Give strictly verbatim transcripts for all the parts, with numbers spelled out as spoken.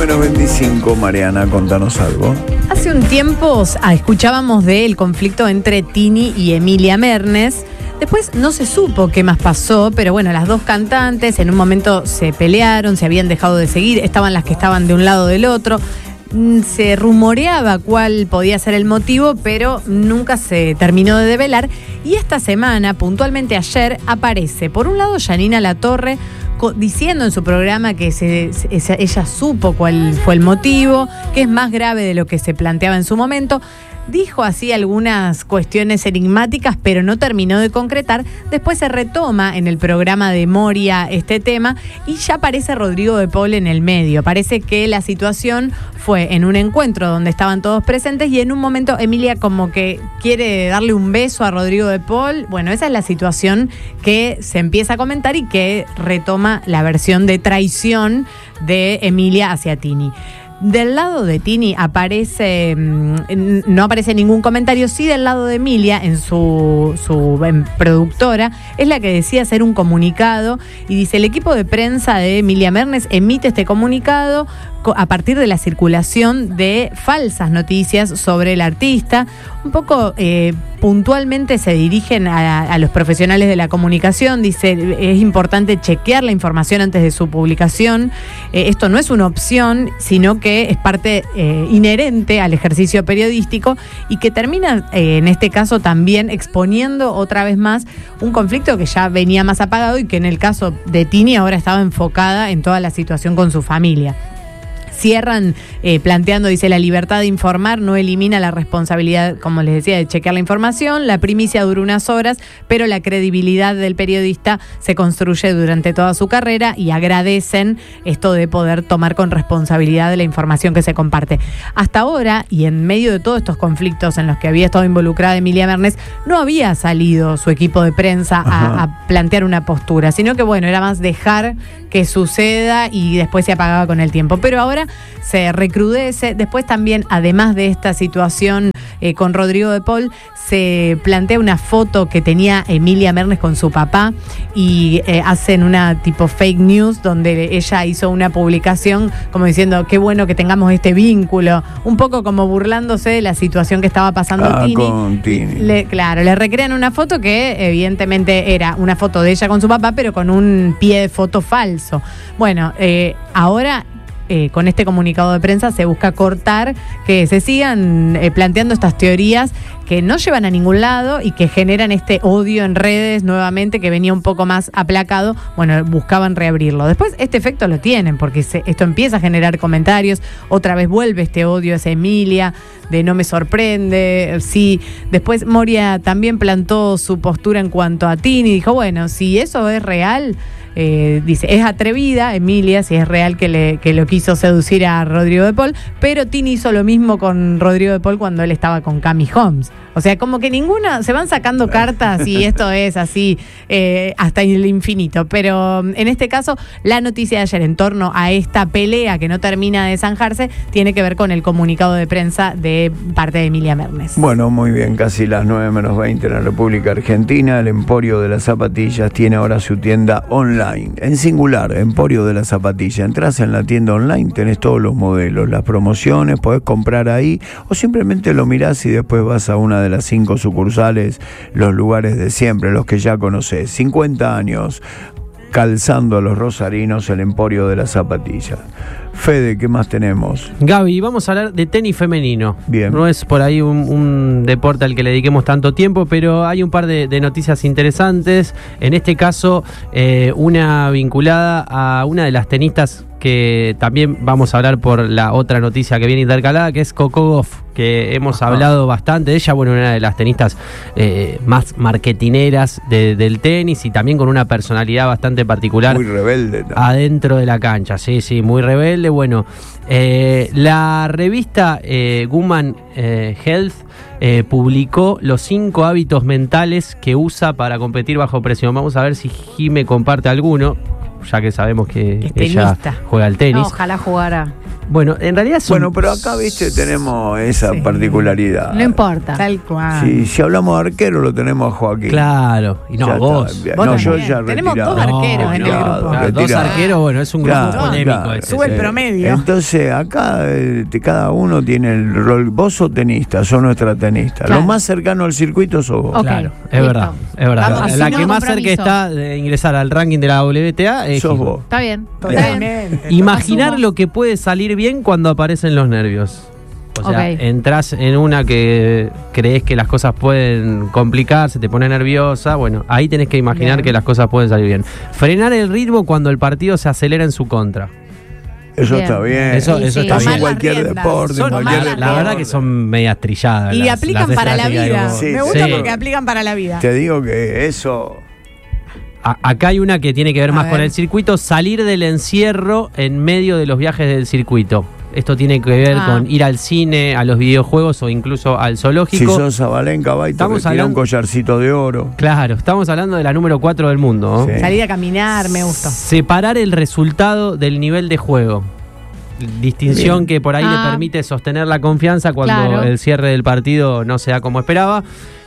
menos veinticinco, Mariana, contanos algo. Hace un tiempo ah, escuchábamos del conflicto entre Tini y Emilia Mernes. Después no se supo qué más pasó, pero bueno, las dos cantantes en un momento se pelearon, se habían dejado de seguir, estaban las que estaban de un lado o del otro. Se rumoreaba cuál podía ser el motivo, pero nunca se terminó de develar. Y esta semana, puntualmente ayer, aparece por un lado Yanina Latorre diciendo en su programa que se, se, ella supo cuál fue el motivo, que es más grave de lo que se planteaba en su momento. Dijo así algunas cuestiones enigmáticas, pero no terminó de concretar. Después se retoma en el programa de Moria este tema y ya aparece Rodrigo de Paul en el medio. Parece que la situación fue en un encuentro donde estaban todos presentes y en un momento Emilia como que quiere darle un beso a Rodrigo de Paul. Bueno, esa es la situación que se empieza a comentar y que retoma la versión de traición de Emilia hacia Tini. Del lado de Tini aparece, no aparece ningún comentario, sí del lado de Emilia, en su, su en productora, es la que decide hacer un comunicado y dice: el equipo de prensa de Emilia Mernes emite este comunicado a partir de la circulación de falsas noticias sobre el artista. Un poco eh, puntualmente se dirigen a, a los profesionales de la comunicación. Dice: es importante chequear la información antes de su publicación. Eh, esto no es una opción, sino que es parte eh, inherente al ejercicio periodístico y que termina, eh, en este caso, también exponiendo otra vez más un conflicto que ya venía más apagado y que en el caso de Tini ahora estaba enfocada en toda la situación con su familia. Cierran eh, planteando, dice: la libertad de informar no elimina la responsabilidad, como les decía, de chequear la información. La primicia dura unas horas, pero la credibilidad del periodista se construye durante toda su carrera, y agradecen esto de poder tomar con responsabilidad de la información que se comparte. Hasta ahora, y en medio de todos estos conflictos en los que había estado involucrada Emilia Mernes, no había salido su equipo de prensa a, a plantear una postura, sino que bueno, era más dejar que suceda y después se apagaba con el tiempo. Pero ahora se recrudece. Después también, además de esta situación eh, con Rodrigo de Paul, se plantea una foto que tenía Emilia Mernes con su papá y eh, hacen una tipo fake news donde ella hizo una publicación como diciendo: qué bueno que tengamos este vínculo, un poco como burlándose de la situación que estaba pasando ah, Tini. Con Tini. Le, claro, le recrean una foto que evidentemente era una foto de ella con su papá, pero con un pie de foto falso. Bueno, eh, ahora Eh, con este comunicado de prensa se busca cortar que se sigan eh, planteando estas teorías que no llevan a ningún lado y que generan este odio en redes nuevamente que venía un poco más aplacado. Bueno, buscaban reabrirlo. Después este efecto lo tienen porque se, esto empieza a generar comentarios. Otra vez vuelve este odio hacia Emilia de no me sorprende. Sí, después Moria también plantó su postura en cuanto a Tini y dijo: bueno, si eso es real, Eh, dice, es atrevida Emilia, si es real que, le, que lo quiso seducir a Rodrigo de Paul, pero Tini hizo lo mismo con Rodrigo de Paul cuando él estaba con Cami Holmes. O sea, como que ninguna, se van sacando cartas y esto es así eh, hasta el infinito. Pero en este caso, la noticia de ayer en torno a esta pelea que no termina de zanjarse tiene que ver con el comunicado de prensa de parte de Emilia Mernes. Bueno, muy bien, casi las nueve menos veinte en la República Argentina. El Emporio de las Zapatillas tiene ahora su tienda online. En singular, Emporio de la Zapatilla. Entrás en la tienda online, tenés todos los modelos, las promociones, podés comprar ahí o simplemente lo mirás y después vas a una de las cinco sucursales, los lugares de siempre, los que ya conocés. cincuenta años calzando a los rosarinos, el Emporio de la Zapatilla. Fede, ¿qué más tenemos? Gaby, vamos a hablar de tenis femenino. Bien. No es por ahí un, un deporte al que le dediquemos tanto tiempo, pero hay un par de, de noticias interesantes. En este caso, eh, una vinculada a una de las tenistas que también vamos a hablar por la otra noticia que viene intercalada, que es Coco Gauff, que hemos Ajá. hablado bastante de ella. Bueno, una de las tenistas eh, más marketineras de, del tenis y también con una personalidad bastante particular. Muy rebelde también. Adentro de la cancha, sí, sí, muy rebelde. Bueno, eh, la revista eh, Woman eh, Health eh, publicó los cinco hábitos mentales que usa para competir bajo presión. Vamos a ver si Jime comparte alguno, ya que sabemos que es ella tenista. juega al tenis. No, ojalá jugara. Bueno, en realidad son... Bueno, pero acá, viste, tenemos esa Sí. particularidad. No importa. Tal cual. Si, si hablamos de arquero, lo tenemos a Joaquín. Claro, y no, Ya vos. está. Vos No, yo también. ya Tenemos retirado. dos arqueros en el claro, grupo. Claro, dos retirado. arqueros, bueno, es un grupo Claro, polémico. claro. ese, Sube el sí. promedio. Entonces, acá eh, te- cada uno tiene el rol. Vos sos tenista, sos nuestra tenista. Claro. Lo más cercano al circuito sos vos. Ok, Claro, es listo. verdad, es verdad. Vamos, la así que no, más cerca compromiso. está de ingresar al ranking de la W T A es Sos Gil. vos. Está bien. Está bien. Totalmente. Imaginar Asumo. lo que puede salir bien cuando aparecen los nervios. O sea, Ok. entras en una que crees que las cosas pueden complicarse, te pone nerviosa. Bueno, ahí tenés que imaginar Bien. que las cosas pueden salir bien. Frenar el ritmo cuando el partido se acelera en su contra. Eso Bien. está bien. Eso- Sí, eso sí. está Eso bien. en cualquier Tomar las deporte. en Son- cualquier tomar la, las la deporte. verdad que son medias trilladas. Y las- aplican las para la estrategias de vida. vos. Sí, Me gusta sí. porque aplican para la vida. Te digo que eso. A- acá hay una que tiene que ver A más ver. con el circuito, salir del encierro en medio de los viajes del circuito. Esto tiene que ver Ah. con ir al cine, a los videojuegos o incluso al Si zoológico. sos Zabalenka, va y te Estamos retira un hablando- collarcito de oro. Claro, estamos hablando de la número cuatro del mundo. ¿no? Sí. Salir a caminar, me gustó. Separar el resultado del nivel de juego. Distinción Bien. que por ahí Ah. le permite sostener la confianza cuando Claro. el cierre del partido no se da como esperaba.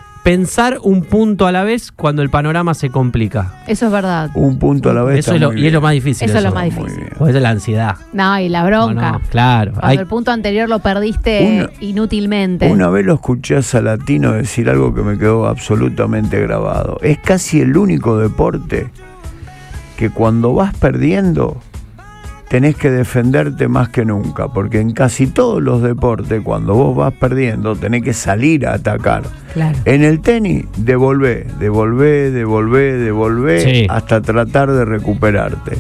Pensar un punto a la vez cuando el panorama se complica. Eso es verdad. Un punto a la vez. Eso está es lo, muy y es lo bien. más difícil. Eso es lo eso. más Muy difícil. bien. Pues es la ansiedad. No, y la No, bronca. no, claro. Cuando Hay- el punto anterior lo perdiste Una- inútilmente. Una vez lo escuché a Salatino decir algo que me quedó absolutamente grabado. Es casi el único deporte que cuando vas perdiendo tenés que defenderte más que nunca, porque en casi todos los deportes cuando vos vas perdiendo tenés que salir a atacar. Claro. En el tenis, devolvé, devolvé, devolvé, devolvé, Sí. hasta tratar de recuperarte.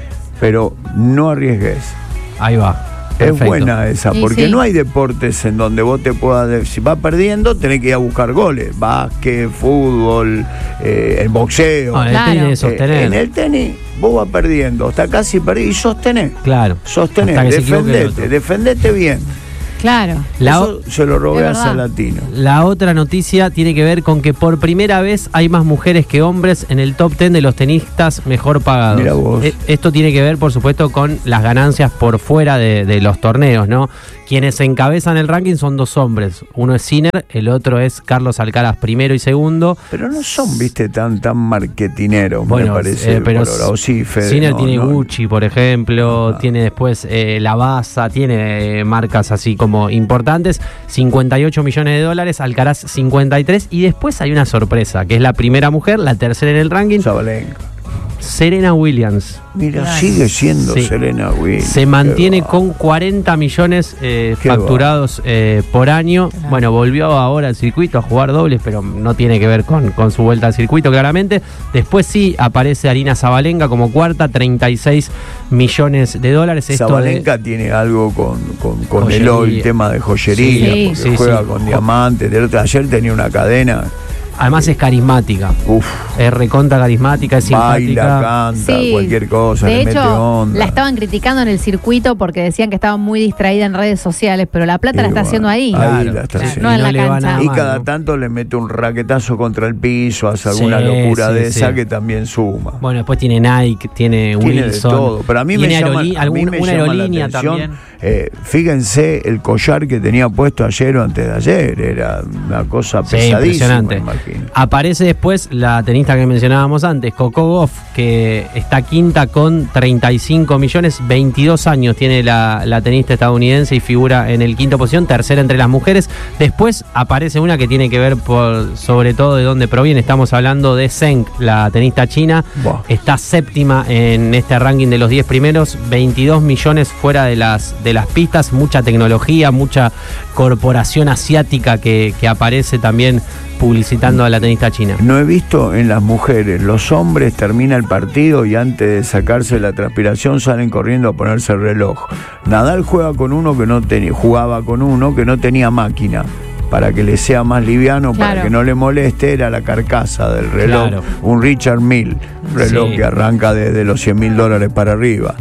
Pero no arriesgues. Ahí va. Es Perfecto. buena esa, Y porque sí. no hay deportes en donde vos te puedas... de- Si vas perdiendo, tenés que ir a buscar goles. Básquet, fútbol, eh, el boxeo. No, en el Claro. tenis de Eh, sostener. en el tenis, vos vas perdiendo, hasta casi perdí y sostenés. Claro. Sostenés, Hasta que se equivoque el defendete, otro. defendete bien. Claro. La, Eso se lo robé Es a verdad. Salatino. la otra noticia tiene que ver con que por primera vez hay más mujeres que hombres en el top diez de los tenistas mejor pagados. Mira vos. E- Esto tiene que ver, por supuesto, con las ganancias por fuera de, de los torneos, ¿no? Quienes encabezan el ranking son dos hombres. Uno es Sinner, el otro es Carlos Alcaraz, primero y segundo. Pero no son, viste, tan tan marketineros, Bueno, me parece. eh, pero por ahora. O sí, Fede, Sinner no, tiene no. Gucci, por ejemplo, Ajá. tiene después eh, La Baza, tiene eh, marcas así como importantes, cincuenta y ocho millones de dólares, Alcaraz cincuenta y tres, y después hay una sorpresa, que es la primera mujer, la tercera en el ranking, Zabalenka. Serena Williams. Mira, Claro. sigue siendo Sí. Serena Williams. Se mantiene Qué va. con cuarenta millones eh, Qué facturados eh, por año. Claro. Bueno, volvió ahora al circuito a jugar dobles, pero no tiene que ver con, con su vuelta al circuito, claramente. Después sí aparece Arina Zabalenka como cuarta, treinta y seis millones de dólares. Esto de- Zabalenka tiene algo con, con, con el, Joyería. el tema de joyería, Sí. porque Sí, juega sí. con diamantes. Del otro, ayer tenía una cadena, Además es carismática. uff, Es recontra carismática, es baila, simpática. canta, Sí. cualquier cosa, De le mete hecho, onda. la estaban criticando en el circuito porque decían que estaba muy distraída en redes sociales, pero la plata Y la está bueno, haciendo ahí. ahí Claro, la está sí, haciendo. no en la le va cancha. nada Y mal, cada ¿no? tanto le mete un raquetazo contra el piso, hace alguna Sí, locura sí, de esa sí. que también suma. Bueno, después tiene Nike, tiene, Tiene de Wilson. todo, pero a mí me tiene llama, aerolí- a mí algún- me una llama la aerolínea atención. también. Eh, fíjense el collar que tenía puesto ayer o antes de ayer, era una cosa Sí, pesadísima, impresionante. imagino. Aparece después la tenista que mencionábamos antes, Coco Gauff, que está quinta con treinta y cinco millones, veintidós años tiene la, la tenista estadounidense y figura en el quinto posición, tercera entre las mujeres. Después aparece una que tiene que ver por sobre todo de dónde proviene. Estamos hablando de Zheng, la tenista china. Buah. Está séptima en este ranking de los diez primeros, veintidós millones fuera de las, de las pistas, mucha tecnología, mucha corporación asiática que, que aparece también publicitando a la tenista china. No he visto en las mujeres, los hombres termina el partido y antes de sacarse la transpiración salen corriendo a ponerse el reloj. Nadal juega con uno que no tenía, jugaba con uno que no tenía máquina. Para que le sea más liviano, Claro. para que no le moleste, era la carcasa del reloj. Claro. Un Richard Mille, reloj Sí. que arranca desde los cien mil dólares para arriba.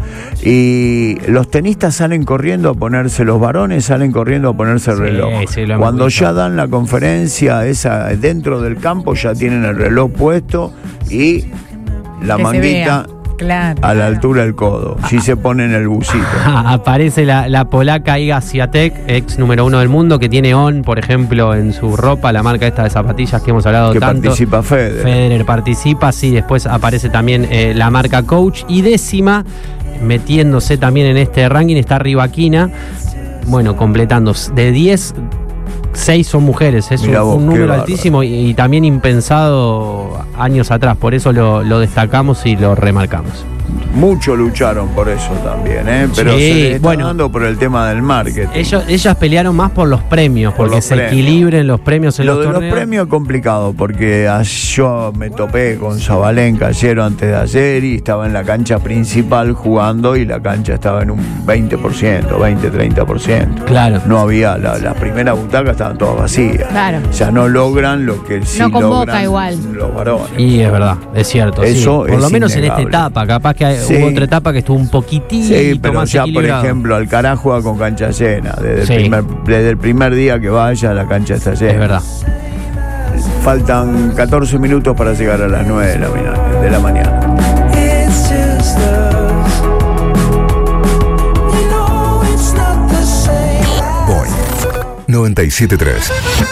Y los tenistas salen corriendo a ponerse, los varones salen corriendo a ponerse el Sí, reloj. sí, lo hemos Cuando visto. ya dan la conferencia esa dentro del campo, ya tienen el reloj puesto y la Que se manguita Claro. a la altura del codo, si se pone en el busito. Aparece la, la polaca Iga Swiatek, ex número uno del mundo, que tiene On, por ejemplo, en su ropa, la marca esta de zapatillas que hemos hablado Que tanto. participa Federer. Federer participa, sí, después aparece también eh, la marca Coach. Y décima, metiéndose también en este ranking, está Rybakina, bueno, completando de diez, seis son mujeres, es un, Mirá vos, un qué número bárbaro. altísimo y, y también impensado años atrás, por eso lo, lo destacamos y lo remarcamos. Mucho lucharon por eso también, ¿eh? Pero Sí, se les está bueno. dando por el tema del marketing. Ellos, ellas pelearon más por los premios, Por porque los se premios. equilibren los premios en Lo los de torneos. los premios es complicado porque a- yo me topé con Zabalenka ayer o antes de ayer y estaba en la cancha principal jugando y la cancha estaba en un veinte por ciento, veinte, treinta por ciento. Claro. No había, la- las primeras butacas estaban todas vacías. Claro. O sea, no logran lo que sí No convoca logran igual. los varones. Y es verdad, es cierto. sí. Eso Por es lo menos en esta innegable. etapa, capaz que hay- Sí. hubo otra etapa que estuvo un poquitito Sí, pero más ya por equilibrado. ejemplo Alcaraz juega con cancha llena. Desde, Sí. el primer, desde el primer día que vaya la cancha está llena. Es verdad. Faltan catorce minutos para llegar a las nueve de la mañana. De la mañana. It's just us. You know it's not the same. Boing noventa y siete punto tres.